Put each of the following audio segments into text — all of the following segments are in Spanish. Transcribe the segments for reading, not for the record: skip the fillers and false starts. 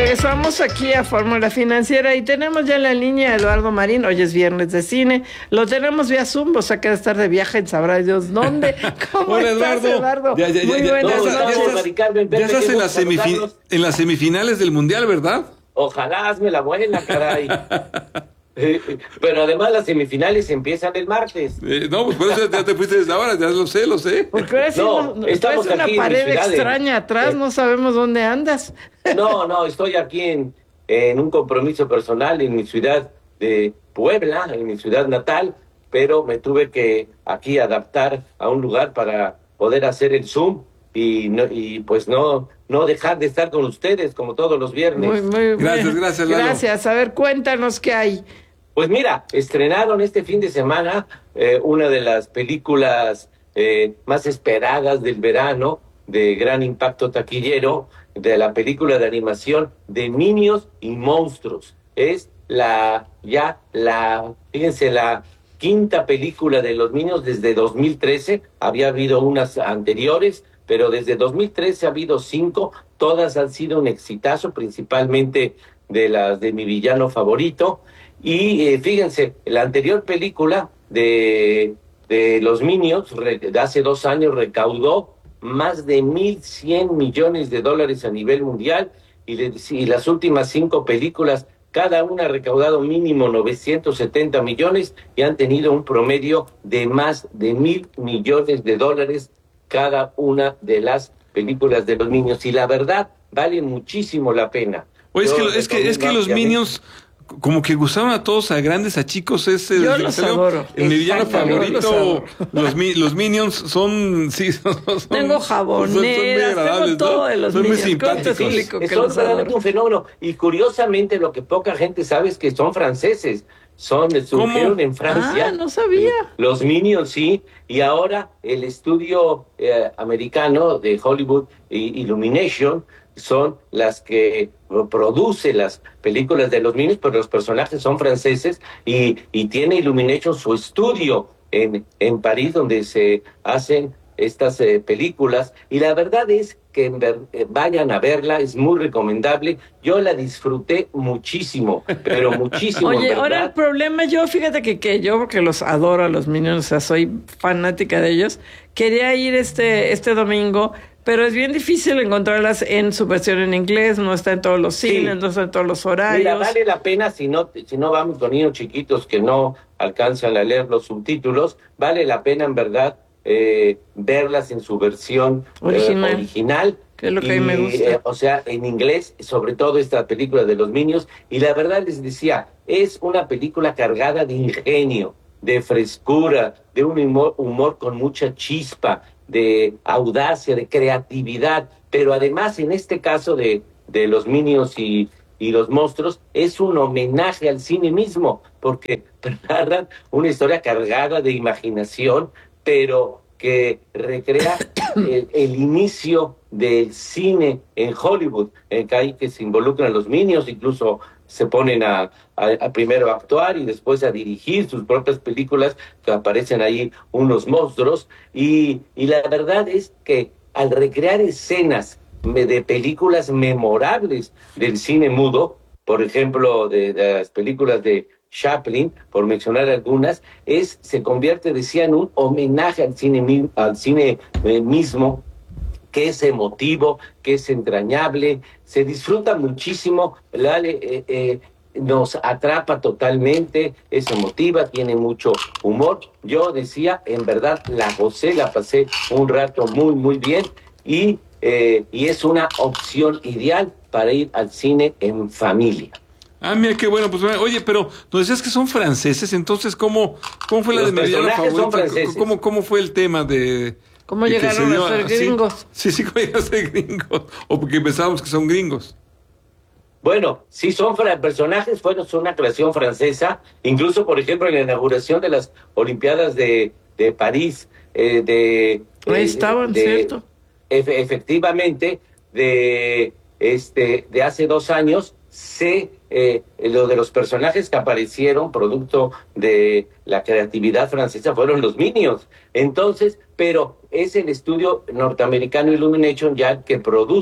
Regresamos aquí a Fórmula Financiera y tenemos ya en la línea a Eduardo Marín. Hoy es viernes de cine. Lo tenemos vía Zoom, o sea que debe estar de viaje en sabrá Dios dónde. ¿Cómo Hola, estás, Eduardo? Muy buenas noches. Ya estás en las semifinales del Mundial, ¿verdad? Ojalá, hazme la buena, caray. Pero además las semifinales empiezan el martes. No, pues por eso ya te fuiste desde ahora, ya lo sé. Porque ahora sí estamos traes una aquí pared extraña atrás, no sabemos dónde andas. No, estoy aquí en un compromiso personal en mi ciudad de Puebla, en mi ciudad natal, pero me tuve que aquí adaptar a un lugar para poder hacer el Zoom y pues no dejar de estar con ustedes como todos los viernes. Muy Gracias, Lalo. Gracias. A ver, cuéntanos qué hay. Pues mira, estrenaron este fin de semana una de las películas más esperadas del verano, de gran impacto taquillero, de la película de animación de Minions y Monstruos. Es fíjense, la quinta película de los Minions desde 2013. Había habido unas anteriores, pero desde 2013 ha habido 5. Todas han sido un exitazo, principalmente de las de mi villano favorito. Y fíjense, la anterior película de los Minions, de hace 2 años, recaudó más de $1,100 millones a nivel mundial, y las últimas 5 películas, cada una ha recaudado mínimo 970 millones y han tenido un promedio de más de $1,000 millones cada una de las películas de los Minions. Y la verdad, vale muchísimo la pena. Oye, es que los Minions como que gustaron a todos, a grandes, a chicos. Yo los adoro. Mi villano favorito, los Minions son tengo jaboneras, tengo todo de los Minions. Son muy simpáticos. Es realmente un fenómeno. Y curiosamente, lo que poca gente sabe es que son franceses. Surgieron en Francia. No sabía. Los Minions, sí. Y ahora el estudio americano de Hollywood, Illumination, son las que produce las películas de los Minions, pero los personajes son franceses, y tiene Illumination su estudio en París, donde se hacen estas películas, y la verdad es que vayan a verla, es muy recomendable. Yo la disfruté muchísimo, pero muchísimo. Oye, ahora el problema, fíjate que yo, porque los adoro a los Minions, o sea, soy fanática de ellos, quería ir este domingo, pero es bien difícil encontrarlas en su versión en inglés, no está en todos los cines, no está en todos los horarios. Mira, vale la pena, si no vamos con niños chiquitos que no alcanzan a leer los subtítulos, vale la pena en verdad verlas en su versión original. Que es lo que a mí me gusta. O sea, en inglés, sobre todo esta película de los Minions. Y la verdad les decía, es una película cargada de ingenio, de frescura, de un humor con mucha chispa, de audacia, de creatividad. Pero además, en este caso de los Minions y los monstruos, es un homenaje al cine mismo, porque narran una historia cargada de imaginación, pero que recrea el inicio del cine en Hollywood, en que se involucran los Minions, incluso se ponen a primero a actuar y después a dirigir sus propias películas, que aparecen ahí unos monstruos, y la verdad es que al recrear escenas de películas memorables del cine mudo, por ejemplo, de las películas de Chaplin, por mencionar algunas, se convierte, decía, en un homenaje al cine mismo, que es emotivo, que es entrañable, se disfruta muchísimo, nos atrapa totalmente, es emotiva, tiene mucho humor. Yo decía, en verdad, la gocé, la pasé un rato muy, muy bien, y es una opción ideal para ir al cine en familia. Mira qué bueno, pues oye, pero nos decías que son franceses, entonces ¿cómo fue la de mi villano favorito? ¿Cómo fue el tema de cómo llegaron a ser gringos? Sí, cómo llegaron a ser gringos, o porque pensábamos que son gringos. Bueno, sí, son personajes, son una creación francesa, incluso, por ejemplo, en la inauguración de las Olimpiadas de París, ahí estaban, ¿cierto? Efectivamente, de hace 2 años, lo de los personajes que aparecieron producto de la creatividad francesa fueron los Minions. Entonces, pero es el estudio norteamericano Illumination ya que produce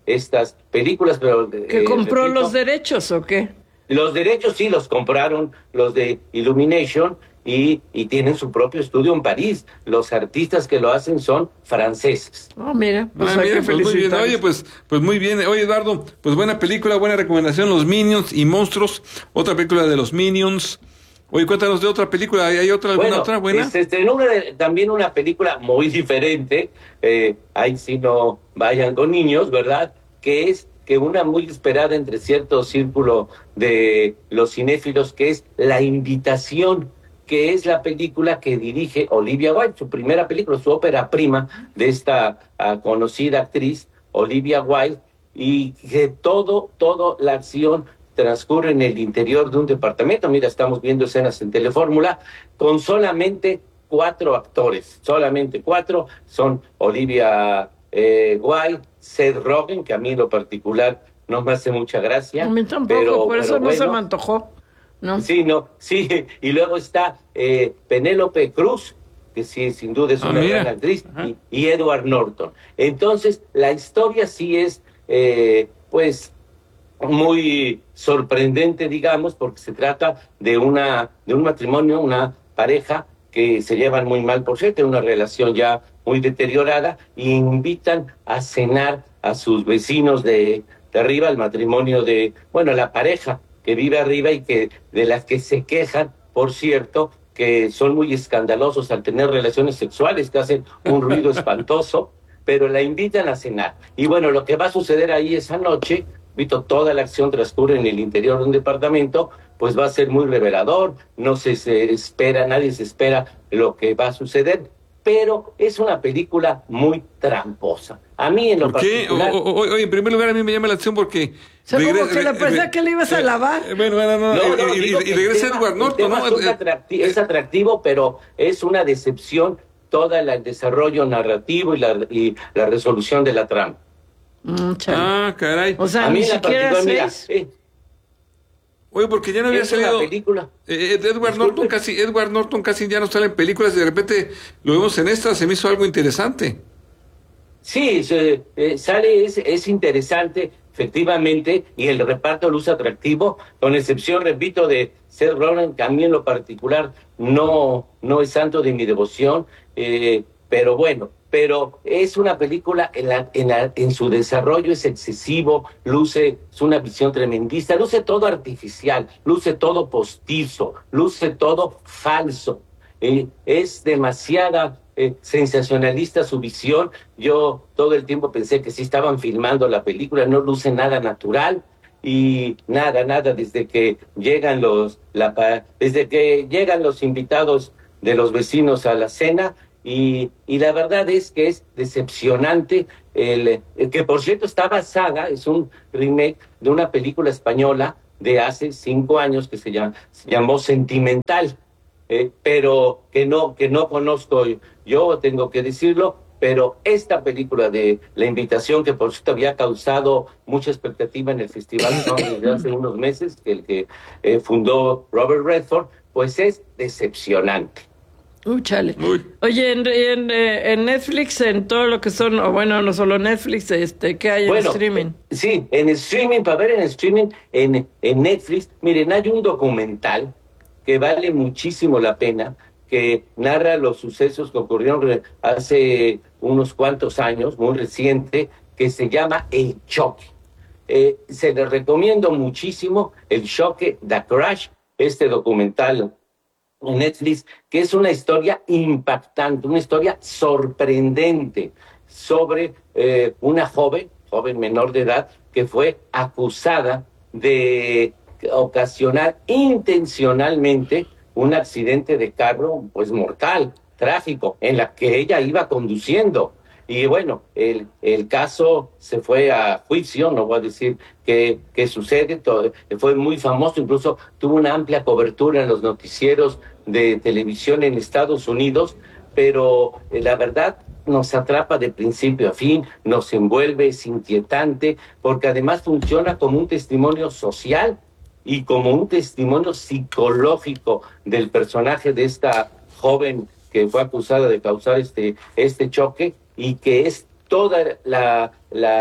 estas películas, pero... ¿Que compró los derechos o qué? Los derechos sí los compraron los de Illumination y tienen su propio estudio en París. Los artistas que lo hacen son franceses. Mira, pues muy bien. Oye, pues muy bien. Oye, Eduardo, pues buena película, buena recomendación, Los Minions y Monstruos, otra película de los Minions. Oye, cuéntanos de otra película, ¿hay alguna otra buena? También una película muy diferente, ahí sí no vayan con niños, ¿verdad? Que es una muy esperada entre cierto círculo de los cinéfilos, que es La Invitación, que es la película que dirige Olivia Wilde, su primera película, su ópera prima de esta conocida actriz, Olivia Wilde, y que todo la acción transcurre en el interior de un departamento. Mira, estamos viendo escenas en Telefórmula, con solamente 4 actores, solamente 4, son Olivia Wilde, Seth Rogen, que a mí en lo particular no me hace mucha gracia. A mí tampoco, por eso no se me antojó. ¿No? Sí, y luego está Penélope Cruz, que sí, sin duda es una gran actriz, y Edward Norton. Entonces, la historia sí es, pues, muy sorprendente, digamos, porque se trata de un matrimonio, una pareja que se llevan muy mal, por cierto, una relación ya muy deteriorada, y invitan a cenar a sus vecinos de arriba, el matrimonio la pareja que vive arriba y de las que se quejan, por cierto, que son muy escandalosos al tener relaciones sexuales, que hacen un ruido espantoso, pero la invitan a cenar. Y bueno, lo que va a suceder ahí esa noche, visto toda la acción transcurre en el interior de un departamento, pues va a ser muy revelador, nadie se espera lo que va a suceder, pero es una película muy tramposa. A mí en lo particular... ¿Por qué? Oye, en primer lugar a mí me llama la atención porque... Como que le pensé que le ibas a lavar. Y regresa Edward Norton, ¿no? Es atractivo, pero es una decepción todo el desarrollo narrativo y la resolución de la trama. Caray. O sea, a mí ni siquiera 6. Oye, porque ya no había salido película. Edward Norton casi ya no sale en películas y de repente lo vemos en esta, se me hizo algo interesante. Sí, sale, es interesante, efectivamente, y el reparto luce atractivo, con excepción, repito, de Seth Rogen, que a mí en lo particular no es santo de mi devoción, pero bueno, es una película en su desarrollo es excesivo, es una visión tremendista, luce todo artificial, luce todo postizo, luce todo falso, es demasiada sensacionalista su visión. Yo todo el tiempo pensé que sí estaban filmando la película, no luce nada natural y nada, desde que llegan los invitados de los vecinos a la cena. Y la verdad es que es decepcionante, que por cierto está basada, es un remake de una película española de hace 5 años que se llamó Sentimental, pero que no conozco yo, tengo que decirlo, pero esta película de La Invitación, que por cierto había causado mucha expectativa en el festival desde hace unos meses, el que fundó Robert Redford, pues es decepcionante. Chale. Oye, en Netflix, en todo lo que son, o bueno, no solo Netflix, ¿qué hay en streaming? Sí, en streaming, para ver en streaming, en Netflix, miren, hay un documental que vale muchísimo la pena, que narra los sucesos que ocurrieron hace unos cuantos años, muy reciente, que se llama El Choque. Se les recomiendo muchísimo El Choque, The Crash, este documental en Netflix, que es una historia impactante, una historia sorprendente sobre una joven menor de edad que fue acusada de ocasionar intencionalmente un accidente de carro, pues mortal, trágico, en la que ella iba conduciendo. Y bueno, el caso se fue a juicio, no voy a decir qué sucede, fue muy famoso, incluso tuvo una amplia cobertura en los noticieros de televisión en Estados Unidos, pero la verdad nos atrapa de principio a fin, nos envuelve, es inquietante, porque además funciona como un testimonio social y como un testimonio psicológico del personaje de esta joven que fue acusada de causar este choque, y que es toda la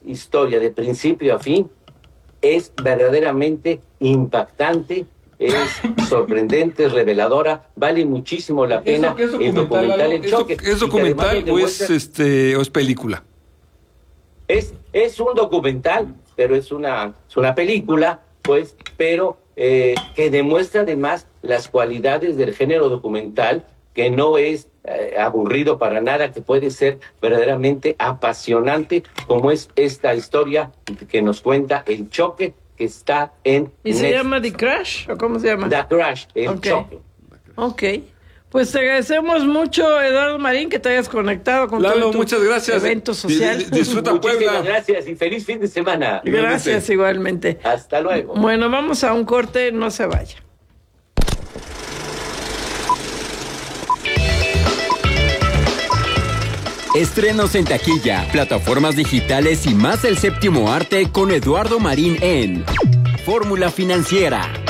historia de principio a fin es verdaderamente impactante, es sorprendente, es reveladora, vale muchísimo la pena. El documental El Choque. ¿Es documental o es película? Es un documental, pero es una película, pues, pero que demuestra además las cualidades del género documental, que no es aburrido para nada, que puede ser verdaderamente apasionante, como es esta historia que nos cuenta El Choque, que está en ¿Y Netflix. se llama The Crash o cómo se llama? The Crash, El Choque. Ok. Pues te agradecemos mucho, Eduardo Marín, que te hayas conectado con Lalo, todo tu muchas gracias. evento social. Disfruta Puebla. Muchísimas gracias y feliz fin de semana. Gracias, igualmente. Hasta luego. Bueno, vamos a un corte, no se vaya. Estrenos en taquilla, plataformas digitales y más del séptimo arte con Eduardo Marín en Fórmula Financiera.